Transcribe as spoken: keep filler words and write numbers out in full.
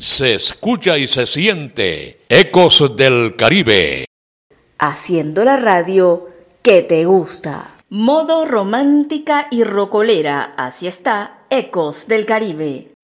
Se escucha y se siente Ecos del Caribe. Haciendo la radio que te gusta. Modo romántica y rocolera. Así está Ecos del Caribe.